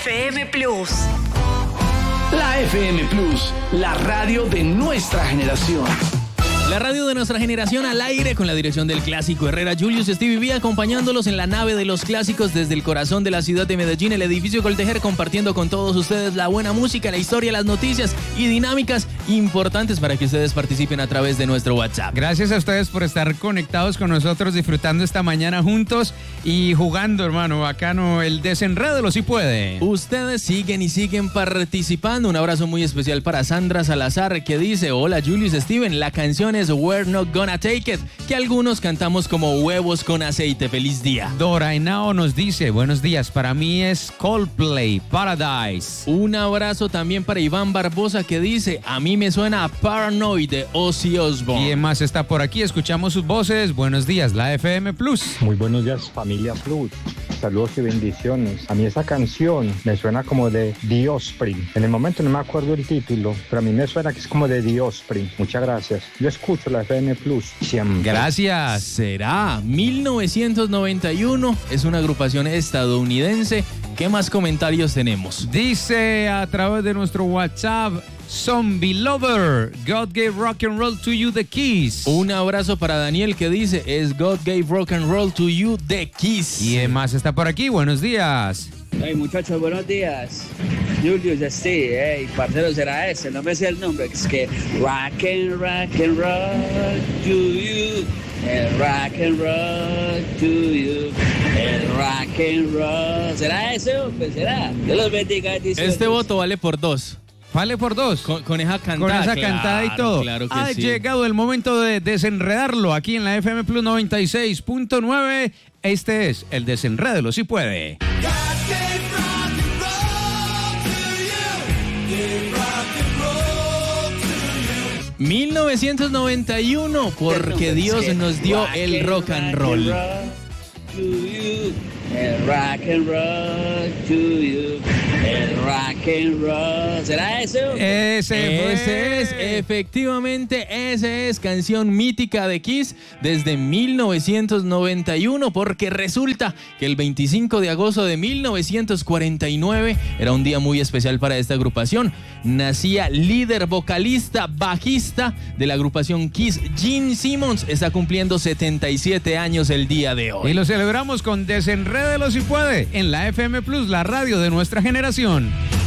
FM Plus. La FM Plus, la radio de nuestra generación. La radio de nuestra generación al aire con la dirección del clásico Herrera Julius Stevie V, acompañándolos en la nave de los clásicos desde el corazón de la ciudad de Medellín, el edificio Coltejer, compartiendo con todos ustedes la buena música, la historia, las noticias y dinámicas importantes para que ustedes participen a través de nuestro WhatsApp. Gracias a ustedes por estar conectados con nosotros, disfrutando esta mañana juntos y jugando, hermano, bacano, el desenredo, si puede. Ustedes siguen y siguen participando. Un abrazo muy especial para Sandra Salazar, que dice: hola Julius Steven, la canción es We're Not Gonna Take It, que algunos cantamos como huevos con aceite. Feliz día. Dora Henao nos dice: buenos días, para mí es Coldplay, Paradise. Un abrazo también para Iván Barbosa, que dice: a mí me suena a Paranoid de Ozzy Osbourne. ¿Quién más está por aquí? Escuchamos sus voces. Buenos días, la FM Plus. Muy buenos días, familia Plus. Saludos y bendiciones. A mí esa canción me suena como de The Offspring. En el momento no me acuerdo el título, pero a mí me suena que es como de The Offspring. Muchas gracias. Yo escucho la FM Plus siempre. Gracias. Será 1991. Es una agrupación estadounidense. ¿Qué más comentarios tenemos? Dice a través de nuestro WhatsApp: Zombie Lover, God gave rock and roll to you, The Kiss. Un abrazo para Daniel, que dice: es God gave rock and roll to you, The Kiss. ¿Quién más está por aquí? Buenos días. Hey muchachos, buenos días. Julius, hey, parcero, será ese, no me sé el nombre, es que rock and roll to you, el rock and roll to you, el rock and roll. ¿Será ese, hombre? ¿Será? Dios los bendiga. Este voto vale por 2. Vale por 2. Con esa cantada. Con esa claro, cantada y todo. Claro que ha sí. llegado el momento de desenredarlo aquí en la FM Plus 96.9. Este es el desenrédelo, si puede. 1991, porque Dios nos dio el rock and roll. El rock and roll to you, el rock and roll. ¿Será eso? Ese es, efectivamente, ese es canción mítica de Kiss desde 1991, porque resulta que el 25 de agosto de 1949 era un día muy especial para esta agrupación. Nacía líder, vocalista, bajista de la agrupación Kiss, Gene Simmons. Está cumpliendo 77 años el día de hoy. Y lo celebramos con Desenrédelo si puede en la FM Plus, la radio de nuestra generación.